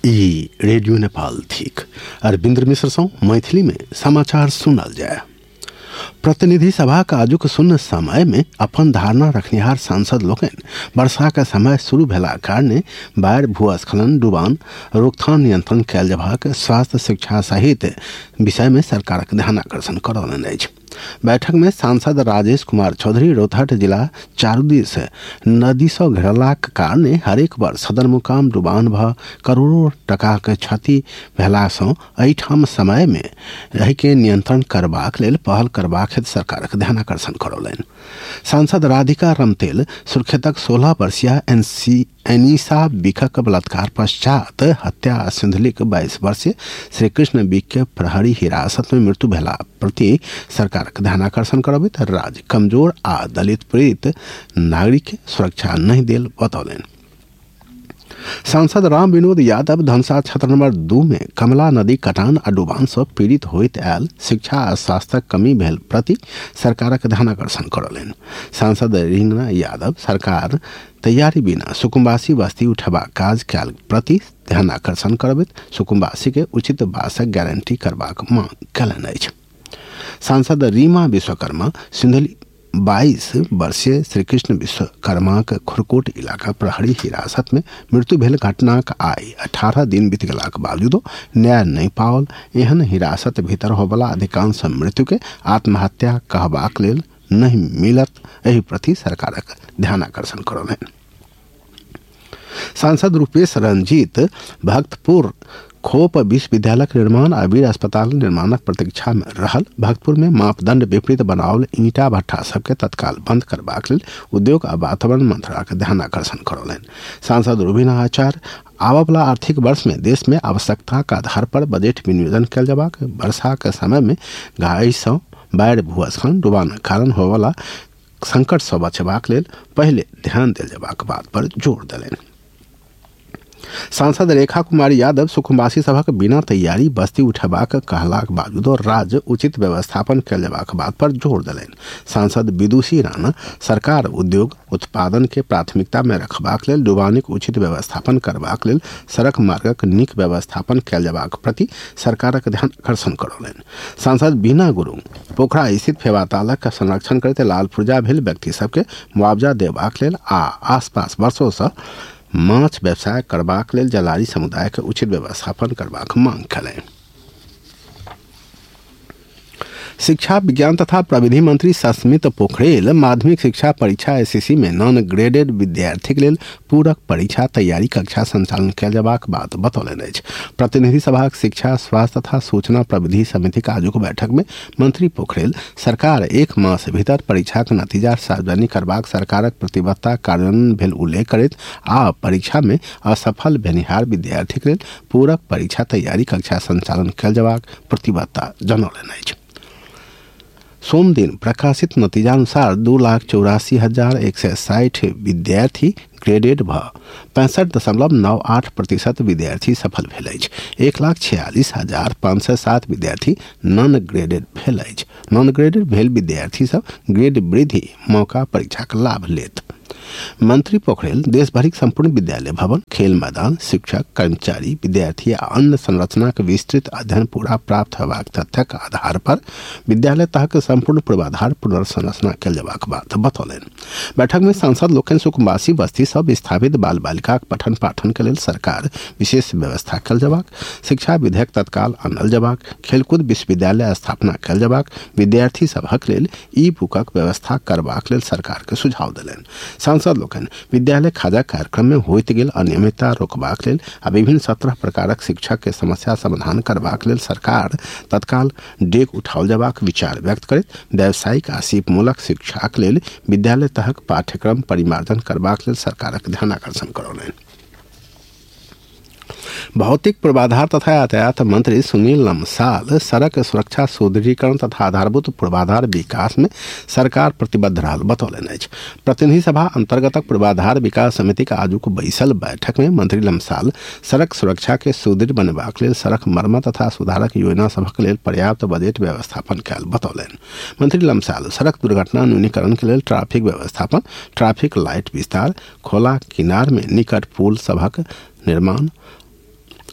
ई radio Nepal thick Arvindra मिश्र सौ मैथिली में समाचार सुनल जाए। प्रतिनिधि सभा का आजुक शून्य समय में अपन धारणा रखनिहार सांसद लोकनि वर्षा के समय शुरू भेला कारणे बाढ़, भूस्खलन, डुबान रोकथाम नियंत्रण कयल जयबाक, स्वास्थ्य, शिक्षा सहित विषय में सरकारक ध्यानाकर्षण करौलनि अछि। बैठक में सांसद राजेश कुमार चौधरी रोहतट जिला चारूदिस नदी सँ घेरलाक कारणे हरेक वर्ष सदरमुकाम डुबान भ करोड़ों टका के क्षति भेला सँ एहिठाम समय में रहि के नियंत्रण करबाक लेल पहल करबाक हेतु सरकारक ध्यानाकर्षण करौलनि। सांसद राधिका रमतेल सुर्खेतक 16 वर्षीय एनिसा बिखक बलात्कार पश्चात हत्या सिंधुलीक 22 वर्षीय श्रीकृष्ण बिक के प्रहरी हिरासत में मृत्यु भेला प्रति सरकारक ध्यानाकर्षण करबैत राज्य कमजोर आ दलित पीड़ित नागरिक के सुरक्षा नहीं देल बतौलनि। सांसद राम विनोद यादव धनसा क्षेत्र नंबर 2 में कमला नदी कटान आ डुबान से पीड़ित होइत आयल शिक्षा आ स्वास्थ्यक कमी भेल प्रति सरकारक ध्यानाकर्षण करौलनि। सांसद रिंगना यादव सरकार तैयारी बिना सुकुम्बासी बस्ती उठेबा काज कयल प्रति ध्यानाकर्षण करबैत सुकुम्बासी के उचित बासक गारंटी करबाक मांग कयलनि अछि। सांसद रीमा विश्वकर्मा सिंधुली 22 वर्षीय श्रीकृष्ण विश्वकर्मा के खुरकोट इलाका प्रहरी हिरासत में मृत्यु भेल घटनाक आई 18 दिन बीत गेलाक बावजूदो न्याय नहीं पाओल। एहन हिरासत भीतर होबला अधिकांश मृत्यु के आत्महत्या कहबाक लेल नहीं मिलत, एहि प्रति सरकारक ध्यानाकर्षण करौलनि। सांसद रूपेश रंजीत भक्तपुर खोप विश्वविद्यालय निर्माण आ वीर अस्पताल निर्माणक प्रतीक्षा में रहल। भक्तपुर में मापदंड विपरीत बनाओल ईंटा भट्ठा सबके तत्काल बंद करबाक लेल उद्योग आ वातावरण मंत्रालयक ध्यानाकर्षण करौलनि। सांसद रुबीना आचार्य आबयवला आर्थिक वर्ष में देश में आवश्यकता का आधार पर बजट विनियोजन कयल जयबाक, वर्षा के समय में घाई सँ बाढ़, भूस्खलन, डुबान कारण होवला संकट सँ बचबाक लेल पहले ध्यान देल जयबाक बात पर जोर देलनि। सांसद रेखा कुमारी यादव सुकुम्बासी सभक बिना तैयारी बस्ती उठेबाक कहलाक बावजूदो राज्य उचित व्यवस्थापन कयल जयबाक बात पर जोर देलनि। सांसद विदुषी राणा सरकार उद्योग उत्पादन के प्राथमिकता में रखबाक लेल डुबानीक उचित व्यवस्थापन करबाक लेल सड़क मार्गक नीक व्यवस्थापन कयल जयबाक प्रति सरकारक ध्यानाकर्षण करौलनि। सांसद बीना गुरुंग पोखरा स्थित फेवातालक संरक्षण करैत लाल पुर्जा भेल व्यक्ति सबके मुआवजा देबाक लेल आ आसपास वर्षों सँ माछ व्यवसाय करबाक लेल जलारी समुदाय के उचित व्यवस्थापन करबाक मांग कयलनि। शिक्षा विज्ञान तथा प्रविधि मंत्री सस्मित पोखरेल माध्यमिक शिक्षा परीक्षा एसएससी में नॉन ग्रेडेड विद्यार्थी के लेल पूरक परीक्षा तैयारी कक्षा संचालन कयल जयबाक बात बतौलनि अछि। प्रतिनिधि सभाक शिक्षा, स्वास्थ्य तथा सूचना प्रविधि समिति का आजुक बैठक में मंत्री पोखरेल सरकार 1 मास भीतर परीक्षा के नतीजा सार्वजनिक करबाक सरकारक प्रतिबद्धता कार्यान्वयन भेल उल्लेख करैत आ परीक्षा में असफल भेनिहार विद्यार्थी के लेल पूरक परीक्षा तैयारी कक्षा संचालन कयल जयबाक प्रतिबद्धता जनौलनि अछि। सोम दिन प्रकाशित नतीजा अनुसार 2,84,160 विद्यार्थी ग्रेडेड भ 65.98% विद्यार्थी सफल भेल अछि। 1,46,507 विद्यार्थी नॉन ग्रेडेड भेल अछि। नॉन ग्रेडेड भेल विद्यार्थी सब ग्रेड वृद्धि मौका परीक्षा का लाभ लेत। मंत्री पोखरेल देशभरिक संपूर्ण विद्यालय भवन, खेल मैदान, शिक्षक, कर्मचारी, विद्यार्थी आ अन्य संरचना के विस्तृत अध्ययन पूरा प्राप्त होबाक तथ्यक आधार पर विद्यालय तहक संपूर्ण पूर्वाधार पुनर्संरचना कयल जयबाक बात बतौलनि। बैठक में सांसद लोकनि सुकुम्बासी बस्ती सब विस्थापित बाल बालिकाक पठन पाठन के लेल सरकार विशेष व्यवस्था कयल जयबाक, शिक्षा विधेयक तत्काल आनल जयबाक, खेलकूद विश्वविद्यालय स्थापना कयल जयबाक, विद्यार्थी सभक लेल ई बुकक व्यवस्था करबाक लेल सरकार के सुझाव देलनि। सांसद लोकनि विद्यालय खाजा कार्यक्रम में होइत गेल अनियमितता रोकबाक लेल आ विभिन्न 17 प्रकारक शिक्षक के समस्या समाधान करबाक लेल सरकार तत्काल डेग उठाओल जयबाक विचार व्यक्त करैत व्यावसायिक आ सीपमूलक शिक्षाक लेल विद्यालय तहक पाठ्यक्रम परिमार्जन करबाक लेल सरकारक ध्यानाकर्षण करौलनि। भौतिक पूर्वाधार तथा यातायात मंत्री सुनील लम्साल सड़क सुरक्षा सुदृढ़ीकरण तथा आधारभूत पूर्वाधार विकास में सरकार प्रतिबद्ध रहल बतौलनि अछि। प्रतिनिधि सभा अंतर्गतक पूर्वाधार विकास समिति का आजुक बैसल बैठक में मंत्री लम्साल सड़क सुरक्षा के सुदृढ़ बनेबाक लेल सड़क मरम्मत तथा सुधारक योजना सभक लेल पर्याप्त बजट व्यवस्थापन कयल बतौलनि। मंत्री लम्साल सड़क दुर्घटना न्यूनीकरण के लेल ट्रैफिक व्यवस्थापन, ट्रैफिक लाइट विस्तार, खोला किनार में निकट पुल सभक निर्माण,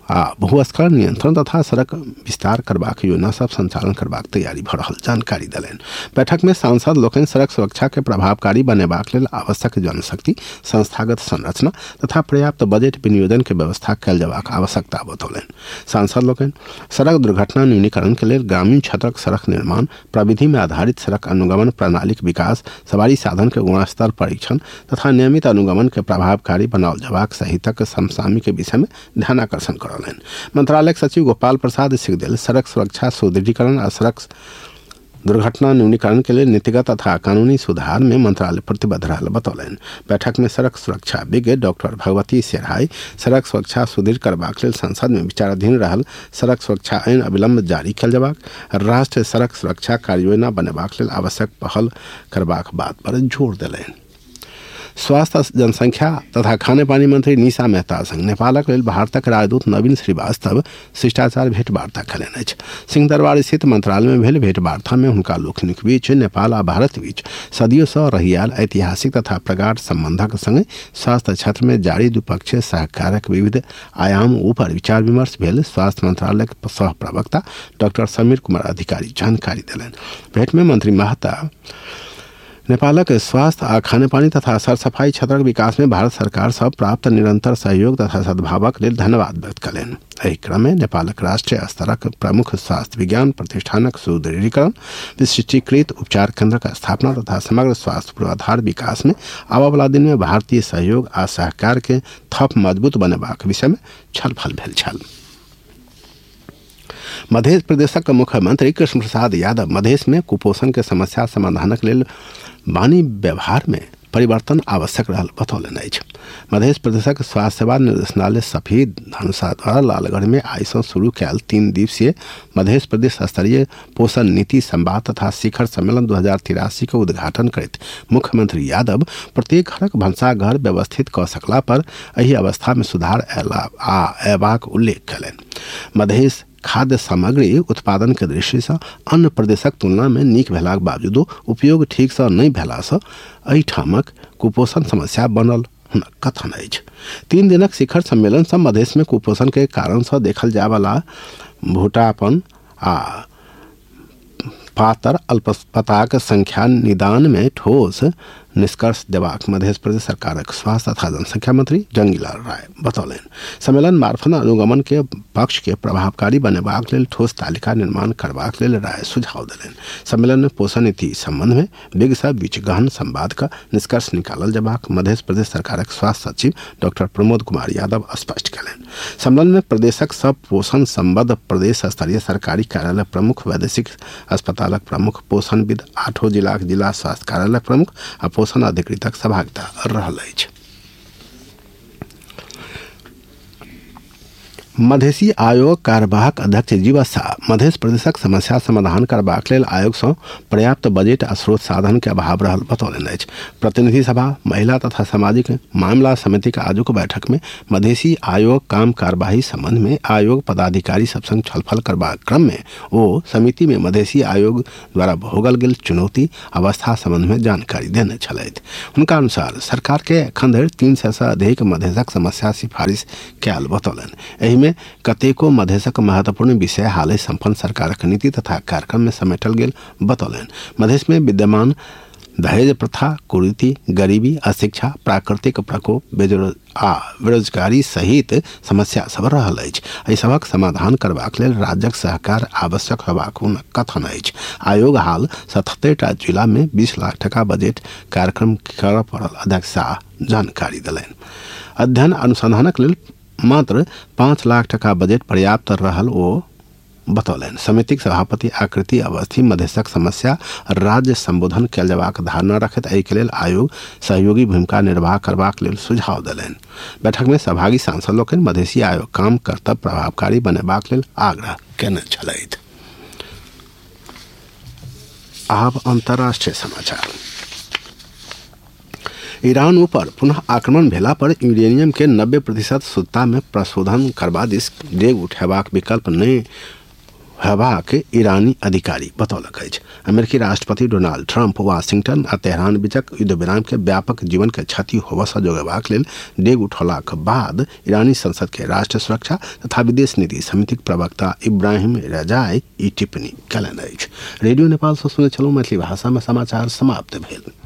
भूस्खलन नियंत्रण तथा सड़क विस्तार करबाक योजना सब संचालन करबाक तैयारी भ रहल जानकारी देलनि। बैठक में सांसद लोकनि सड़क सुरक्षा के प्रभावकारी बनेबाक लेल आवश्यक जनशक्ति, संस्थागत संरचना तथा पर्याप्त बजट विनियोजन के व्यवस्था कयल जयबाक आवश्यकता बतौलनि। सांसद लोकनि सड़क दुर्घटना न्यूनीकरण के लेल ग्रामीण क्षेत्रक सड़क निर्माण, प्रविधि में आधारित सड़क अनुगमन प्रणालीक विकास, सवारी साधन के गुणस्तर परीक्षण तथा नियमित अनुगमन के प्रभावकारी बनाओल जयबाक सहितक समसामयिक के विषय में ध्यानाकर्षण कर मंत्रालय सचिव गोपाल प्रसाद सिंहदेल सड़क सुरक्षा सुदृढ़ीकरण और सड़क दुर्घटना न्यूनीकरण के लिए नीतिगत तथा कानूनी सुधार में मंत्रालय प्रतिबद्ध रहल बतौलनि। बैठक में सड़क सुरक्षा विज्ञ डॉक्टर भगवती सेरहाई सड़क सुरक्षा सुदृढ़ करबाक लेल संसद में विचाराधीन रहल सड़क सुरक्षा आईन अविलंब जारी कयल जयबाक, राष्ट्रीय सड़क सुरक्षा कार्ययोजना बनेबाक लेल आवश्यक पहल करबाक बात पर जोर देलनि। स्वास्थ्य, जनसंख्या तथा खाने पानी मंत्री निशा मेहता संग नेपालक लेल भारतक राजदूत नवीन श्रीवास्तव शिष्टाचार भेंटवार्ता कयलनि अछि। सिंहदरबार स्थित मंत्रालय में भेल भेंटवार्ता में हुनका लोकनिक बीच नेपाल आ भारत बीच सदियों सँ रहियाल ऐतिहासिक तथा प्रगाढ़ संबंधक संग स्वास्थ्य क्षेत्र में जारी द्विपक्षीय सहकारक विविध आयाम ऊपर विचार विमर्श भेल। स्वास्थ्य मंत्रालय के सह प्रवक्ता डॉक्टर समीर कुमार अधिकारी जानकारी देलनि। भेंट में मंत्री मेहता नेपालक स्वास्थ्य आ खाने पानी तथा सर सफाई क्षेत्रक विकास में भारत सरकार सब प्राप्त निरंतर सहयोग तथा सद्भावक लेल धन्यवाद व्यक्त कयलनि। एहि क्रम में नेपालक राष्ट्रीय स्तरक प्रमुख स्वास्थ्य विज्ञान प्रतिष्ठानक सुदृढ़ीकरण, विशिष्टीकृत उपचार केन्द्रक स्थापना तथा समग्र स्वास्थ्य पूर्वाधार विकास में आबय वाला दिन में भारतीय सहयोग आ सहकार के थप मजबूत बनेबाक विषय में छलफल भेल छल। मध्य प्रदेशक मुख्यमंत्री कृष्ण प्रसाद यादव मधेश में कुपोषण के समस्या समाधानक लेल वाणी व्यवहार में परिवर्तन आवश्यक रहल बतौलनि अछि। मध्य प्रदेशक स्वास्थ्य सेवा निर्देशनालय सफेद धनुषा द्वारा लालगढ़ में आई से शुरू कयल 3 दिवसीय मध्य प्रदेश स्तरीय पोषण नीति संवाद तथा शिखर सम्मेलन 2083 के उद्घाटन करैत मुख्यमंत्री यादव प्रत्येक घरक भंसाघर व्यवस्थित क सकला पर एहि अवस्था में सुधार अयबाक उल्लेख कयलनि। मधेश खाद्य सामग्री उत्पादन के दृष्टि से अन्य प्रदेशक तुलना में नीक भेलाक बावजूदो उपयोग ठीक से नहीं भेला से एहिठामक कुपोषण समस्या बनल हुनक कथन अछि। 3 दिनक शिखर सम्मेलन से मधेश में कुपोषण के कारण से देखल जाय वाला भूटापन आ पातर अल्पताक संख्या निदान में ठोस निष्कर्ष देबाक मध्य प्रदेश सरकारक स्वास्थ्य तथा जनसंख्या मंत्री जंगीलाल राय बतौलनि। सम्मेलन मार्फत अनुगमन के पक्ष के प्रभावकारी बनेबाक लेल ठोस तालिका निर्माण करबाक लेल राय सुझाव देलनि। सम्मेलन में पोषण नीति संबंध में विज्ञ सब बीच गहन संवाद का निष्कर्ष निकालल जयबाक मध्य प्रदेश सरकारक स्वास्थ्य सचिव डॉक्टर प्रमोद कुमार यादव स्पष्ट कयलनि। सम्मेलन में प्रदेशक सब पोषण संबद्ध प्रदेश स्तरीय सरकारी कार्यालय प्रमुख, वैदेशिक अस्पतालक प्रमुख, पोषणविद, 8 जिलाक जिला स्वास्थ्य कार्यालय प्रमुख आ पोषण अधिकृतक सहभागिता रहल अछि। मधेसी आयोग कार्यवाहक अध्यक्ष जीवा शाह मध्य प्रदेशक समस्या समाधान करबाक लेल आयोग से पर्याप्त बजट आ स्रोत साधन के अभाव रहल बतौलनि अछि। प्रतिनिधि सभा महिला तथा सामाजिक मामला समिति के आजुक बैठक में मधेसी आयोग काम कार्यवाही संबंध में आयोग पदाधिकारी सब संग छलफल करबाक क्रम में ओ समिति में मधेसी आयोग द्वारा भोगल गेल चुनौती अवस्था संबंध में जानकारी देने छलथि। हुनका अनुसार सरकार के एखन धरि 300 से अधिक मधेशक समस्या सिफारिश कयल बतौलनि। एहि में कतेको मधेशक महत्वपूर्ण विषय हालै संपन्न सरकारक नीति तथा कार्यक्रम में समेटल गेल बतौलनि। मधेश में विद्यमान दहेज प्रथा, कुरीति, गरीबी, अशिक्षा, प्राकृतिक प्रकोप, बेरोजगारी सहित समस्या सब रहल अछि। एहि सबक समाधान करबाक लेल राज्यक सहकार आवश्यक होबाक हुनक कथन अछि। आयोग हाल 77टा जिला में 20 लाख टका बजट कार्यक्रम करऽ पड़ल अध्यक्ष शाह जानकारी देलनि। अध्ययन अनुसंधानक लेल मात्र 5 लाख टका बजट पर्याप्त रहल ओ बतौलनि। समितिक सभापति आकृति अवस्थी मधेशक समस्या राज्य संबोधन कयल जयबाक धारणा रखैत एहि के लेल आयोग सहयोगी भूमिका निर्वाह करबाक लेल सुझाव देलनि। बैठक में सहभागी सांसद लोकनि मधेसी आयोग काम कर्तव्य प्रभावकारी बनेबाक लेल आग्रह केने छलथि। आब अंतर्राष्ट्रीय समाचार। ईरान ऊपर पुनः आक्रमण भेला पर यूरेनियम के 90% शुद्धता में प्रशोधन करबा दिस डेग उठेबाक विकल्प नहीं हेबाक ईरानी अधिकारी बतौलक अछि। अमेरिकी राष्ट्रपति डोनाल्ड ट्रंप वाशिंगटन आ तेहरान बीचक युद्ध विराम के व्यापक जीवन के क्षति होबय सँ जोगेबाक लेल डेग उठौलाक बाद ईरानी संसद के राष्ट्र सुरक्षा तथा विदेश नीति समितिक प्रवक्ता इब्राहिम रजाई ई टिप्पणी कयलनि अछि। रेडियो नेपाल सँ सुनै छलहुँ मैथिली भाषा में समाचार समाप्त भेल।